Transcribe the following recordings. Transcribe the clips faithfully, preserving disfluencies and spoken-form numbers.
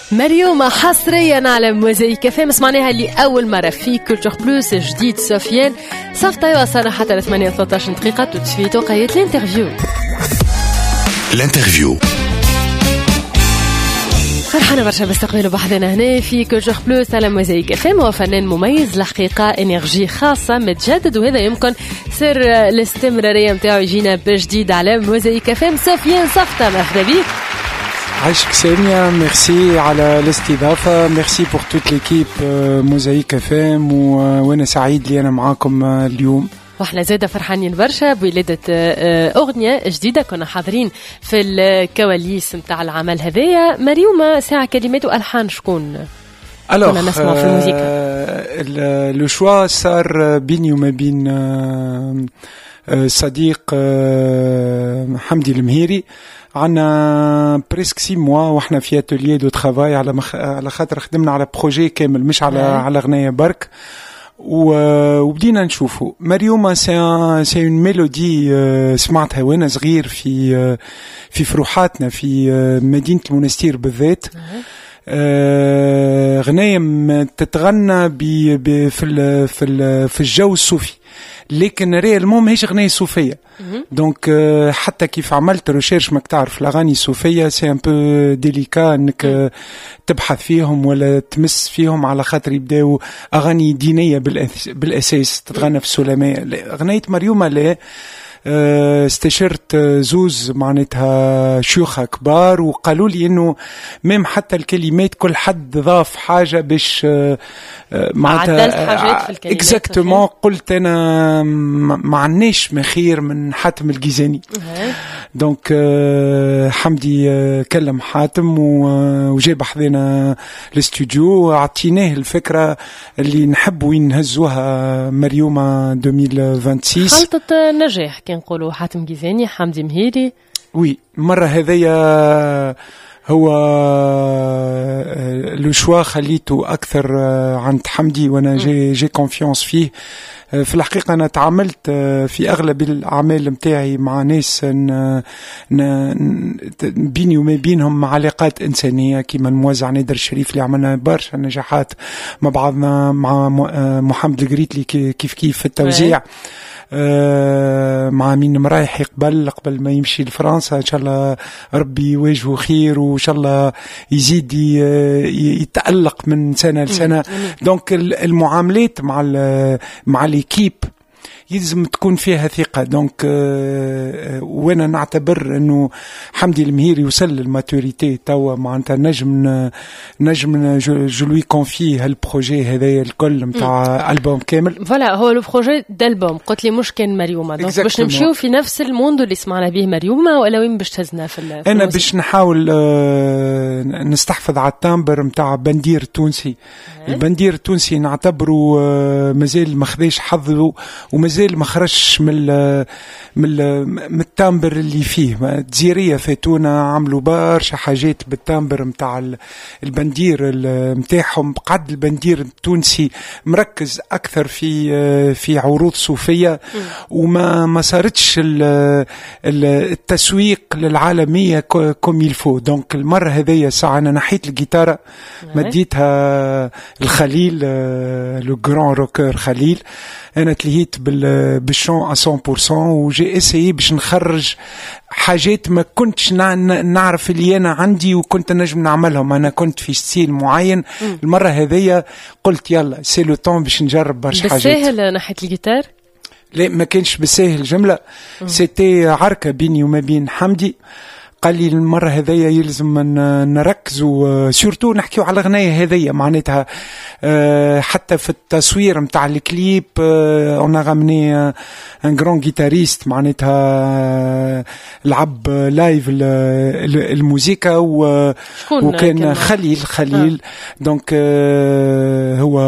مريومة حصريا على موزايك اف ام سمعناها لأول مرة في كولتور بلوس جديد سفيان صفطة وصلنا حتى ل ثمانية وثلاثة عشر دقيقة تسفيت وقيت الانترفيو الانترفيو فرحانة برشا باستقبال بحضنا هنا في كولتور بلوس على موزايك اف ام وفنان مميز الحقيقة انرجي خاصة متجدد وهذا يمكن سر الاستمرارية متاعو يجينا بجديد على موزايك اف ام سفيان صفطة مرحبا بك. عايشك سامية ميرسي على الاستضافة ميرسي بور توت ليكيب موزايك اف ام وانا سعيد لي انا معاكم اليوم واحنا زاده فرحانين برشا بولادة اغنية جديدة كنا حاضرين في الكواليس متاع العمل هذايا. مريومة ساعة كلمات والحان شكون كنا نسمع في الموسيقى؟ لو شوا صار بيني وما بين صديق حمدي المهيري عنا بريسك سي موا واحنا في اتوليي دو ترافاي على مخ... على خاطر خدمنا على بروجي كامل مش على آه. على غنايه برك و... وبدينا نشوفوا مريومة سي سي اون ميلودي سمعتها وانا صغير في في فروحاتنا في مدينه المنستير بالذات آه. غنايم تتغنى ب... ب... في ال... في ال... في الجو الصوفي لكن ريالمون ماهيش غناية صوفية دونك حتى كيف عملت ريشيرش ماك تعرف الأغاني الصوفية سي ان بو ديليكا انك تبحث فيهم ولا تمس فيهم على خاطر يبداو أغاني دينية بالأساس تتغنى في السلماء. غناية مريومة لا استشرت زوز معناتها شيوخة كبار وقالوا لي انه ميم حتى الكلمات كل حد ضاف حاجة باش معناتها عدلت حاجات في الكلمات اكزاكتومون. قلت انا ما عناش مخير من حاتم الجيزاني دونك حمدي كلم حاتم وجاب حذينا الاستوديو عطيناه الفكرة اللي نحب وين نهزوها مريومة ألفين وستة وعشرين خلطة نجاح كان نقولوا حاتم جيزاني حمدي مهيري. وي المرة هذيا هو لو شوا خليته أكثر عند حمدي وأنا جي جي كونفيونس فيه. في الحقيقة أنا تعاملت في أغلب الأعمال متاعي مع ناس ن... ن... بيني وما بينهم علاقات إنسانية كما الموزع نادر الشريف اللي عملنا برشا نجاحات مع بعضنا مع محمد القريتلي كيف كيف في التوزيع آه مع مين مرايح قبل قبل ما يمشي لفرنسا ان شاء الله ربي يواجهه خير وان شاء الله يزيد يتألق من سنة لسنة. دونك المعاملات مع مع ليكيب يلزم تكون فيها ثقة. دونك أه وانا نعتبر انه حمدي المهيري يوصل للماتوريتي توا معناتها نجم نجم جو لوي كونفي هالبروجي هذايا الكل نتاع البوم كامل. فوالا هو لو بروجي دالبوم قلت لي مش كان مريومة دونك باش نمشيو في نفس الموندو اللي سمعنا به مريومة ولا وين باش تهزنا في, في انا باش نحاول أه نستحفظ على التامبر نتاع بندير تونسي. أه. البندير التونسي نعتبره أه مازال ما خذاش حظه ومازال ما خرجش من من من التامبر اللي فيه. الجزيريه فاتونا عملوا برشا حاجات بالتامبر نتاع البندير نتاعهم. قعد البندير التونسي مركز اكثر في في عروض صوفيه وما ما صارتش التسويق للعالميه كوم يلفو. دونك المره هذيا ساعه انا نحيت الجيتاره مديتها الخليل لو غران روكر خليل انا تلهيت بالشون مية بالمية وجي اسيي باش نخرج حاجات ما كنتش نعرف اللي انا عندي وكنت نجم نعملهم. انا كنت في ستيل معين المره هذيا قلت يلا سي لو طون باش نجرب برشا حاجات. بالساهل ناحيه الجيتار؟ لا ما كانش بالساهل جمله. سيتي عركه بيني وما بين حمدي قال لي المرة هذيا يلزم نركزوا سورتو نحكيو على غناية هذيا معناتها أه حتى في التصوير متاع الكليب أنا غامني ان غران جيتاريست معناتها أه لعب لايف الموسيقى وكان خليل خليل آه. دونك أه هو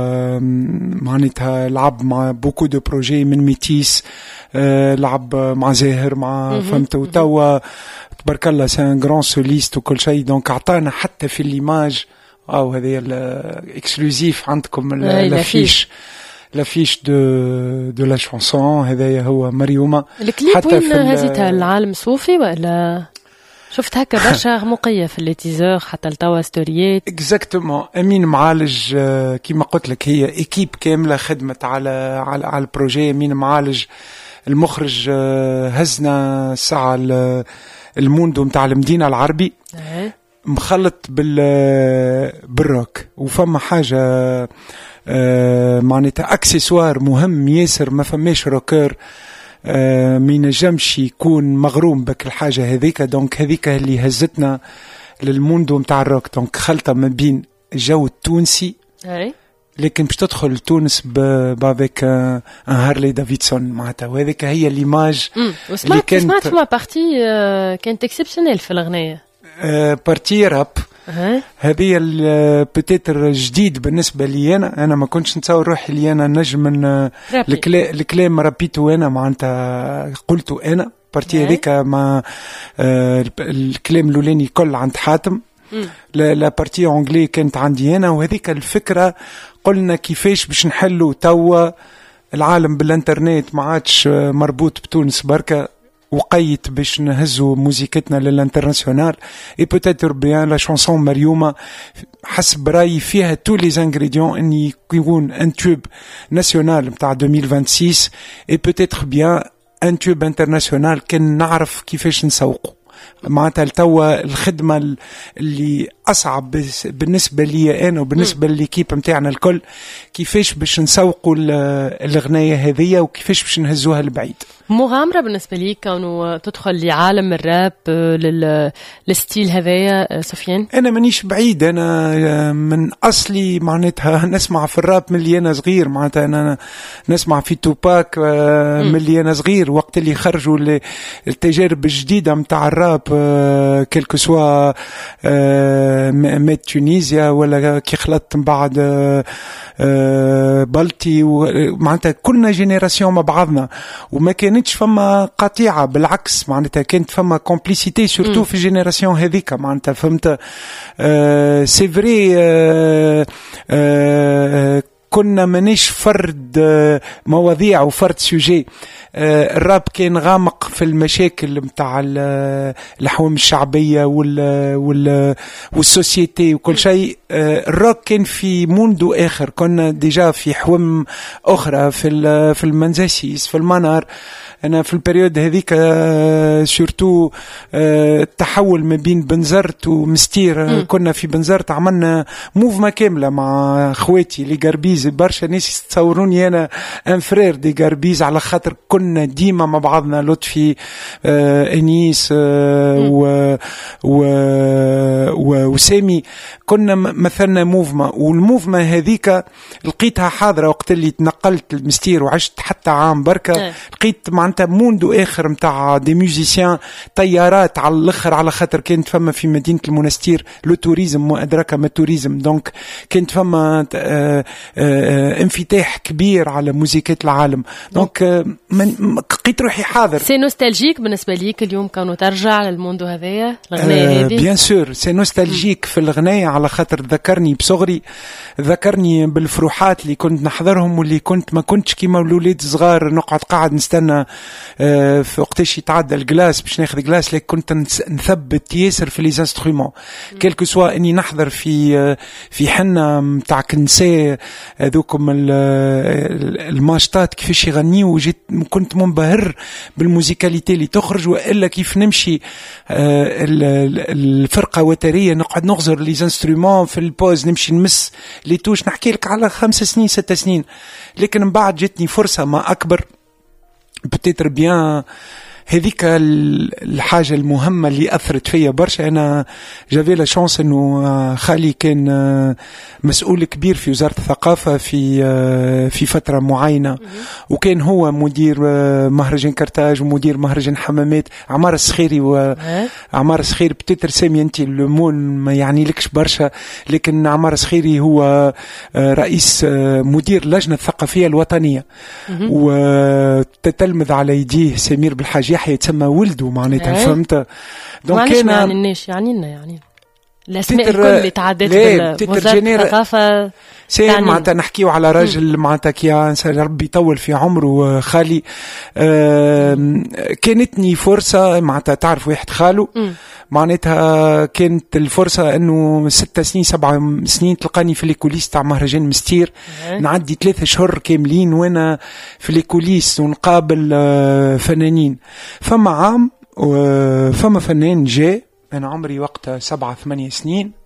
معناتها لعب مع بوكو دو بروجي من ميتيس أه لعب مع زاهر مع فهمتوا توا تبارك الله سي ان غران سوليست وكل شيء. دونك عطانا حتى في ليماج او هذه الاكسكلوزيف عندكم لافيش لافيش دو دو لا شانسون هذايا هو مريومة. الكليب وين هزيتها العالم صوفي ولا شفت هكا برشا غموقية في الليتيزور حتى التوا ستوريات. اكزاكتومون. امين معالج كيما قلت لك هي ايكيب كامله خدمت على على على البروجي. امين معالج المخرج هزنا ساعه الموندو نتاع المدينه العربي مخلط بال بالروك، وفما حاجه معناتها اكسسوار مهم ياسر، ما فماش روكر آه ما ينجمش يكون مغروم بك الحاجة هذيك. دونك هذيك اللي هزتنا للموندو متاع الروك. دونك خلطة ما بين الجو التونسي أي. لكن باش تدخل تونس بافيك ان هارلي دافيدسون معناتها، وهذيك هي ليماج اللي كانت. سمعت فما بارتي كانت اكسبسيونيل في الغنية، آه بارتي راب. أه. هذه بتاتر جديد بالنسبه لي انا. انا ما كنتش نتصور روحي اللي انا نجم من الكلام ربيته انا معناتها قلته انا بارتي هذيك مع آه الكلام الاولاني كل عند حاتم. لا, لا بارتي انجلي كانت عندي انا، وهذيك الفكره قلنا كيفاش باش نحلوا توا العالم بالانترنت ما عادش مربوط بتونس بركه، وقيت باش نهزوا موسيقتنا للانترناسيونال. اي بوتيتر بيان لا شانسون مريومه حسب رايي فيها تو لي زانغريديون ان يكون ان توب ناسيونال نتاع ألفين وستة وعشرين، اي بوتيتر بيان ان توب انترناسيونال كان نعرف كيفاش نسوقه. معناتها توا الخدمه اللي اصعب بالنسبه لي انا وبالنسبه للكيب نتاعنا الكل كيفاش باش نسوقوا الاغنيه هذه وكيفاش باش نهزوها لبعيد. مغامره بالنسبه لي كونه تدخل لعالم الراب للستيل هذايا. سفيان انا مانيش بعيد، انا من اصلي معناتها نسمع في الراب من اللي انا صغير. معناتها انا نسمع في توباك من اللي انا صغير، وقت اللي خرجوا التجارب الجديده نتاع الراب كيلكو سوا مات تونيزيا ولا كي خلطت من بعد بلتي، معناتها كلنا جينيراسيون مع بعضنا وما كانتش فما قطيعه، بالعكس معناتها كانت فما كومبليسيتي سورتو في الجينيراسيون هذيك. معناتها فهمت آه سي فري آه آه كنا مانيش فرد مواضيع وفرد سوجي. الراب كان غامق في المشاكل متاع الأحوام الشعبية وال والسوسيتي وكل شيء. الروك كان في موندو آخر، كنا ديجا في حوم أخرى في في المنزاسيس في المنار. أنا في البريود هذيك سورتو التحول ما بين بنزرت ومستير، كنا في بنزرت عملنا موفما كاملة مع خواتي لي غاربيز. برشا ناس يتصوروني أنا ان فرير دي غاربيز على خاطر كنا ديما مع بعضنا. لطفي آه انيس آه و و وسامي كنا مثلنا موفما، والموفما هذيك لقيتها حاضرة وقت اللي تنقلت المستير وعشت حتى عام بركة. لقيت معناتها موندو آخر متاع دي ميوزيسيان طيارات على الآخر، على خاطر كانت فما في مدينة المنستير لو توريزم مؤدركة ما توريزم. دونك كانت فما آه آه انفتاح كبير على موسيقات العالم. دونك آه لقيت روحي حاضر. سي نوستالجيك بالنسبة ليك اليوم كانوا ترجع للموندو هذايا الغناية هذه؟ بيان سور سي نوستالجيك في الغناية، على خاطر ذكرني بصغري، ذكرني بالفروحات اللي كنت نحضرهم واللي كنت ما كنتش كيما الولاد صغار نقعد قاعد نستنى آه في وقتاش يتعدى الجلاس باش ناخذ جلاس. لكن كنت نثبت ياسر في لي انسترومون كيلكو سوا اني نحضر في آه في حنة متاع كنساء هذوكم الماشطات كيفاش يغنيوا، وجيت كنت منبهر بالموسيقاليتي اللي تخرج. والا كيف نمشي آه الفرقه وتريه نقعد نغزر لي انسترومون في البوز، نمشي نمس لي توش. نحكي لك على خمس سنين ست سنين. لكن من بعد جتني فرصه ما اكبر بتيتر بيان هذيك الحاجة المهمة اللي أثرت فيا برشا. أنا جافي لا شانس إنه خالي كان مسؤول كبير في وزارة الثقافة في في فترة معينة، وكان هو مدير مهرجان كرتاج ومدير مهرجان حمامات. عمار السخيري وعمار السخيري بتتر سامي أنت اللمون ما يعني لكش برشا، لكن عمار السخيري هو رئيس مدير اللجنة الثقافية الوطنية، وتتلمذ على يديه سمير بالحاج يحيى يتسمى ولده معناتها. فهمت؟ دونك كان يعني الناس يعني لنا يعني الاسماء الكل اللي تعدات بوزارة الثقافه سير معناتها نحكيو على راجل معناتها كي ربي يطول في عمره خالي. كانتني فرصه معناتها تعرف واحد خاله معناتها كانت الفرصة انه ستة سنين سبعة سنين تلقاني في ليكوليس تاع مهرجان مستير. نعدي ثلاثة شهور كاملين وانا في ليكوليس ونقابل فنانين. فما عام فما فنان جاء انا عمري وقتها سبعة ثمانية سنين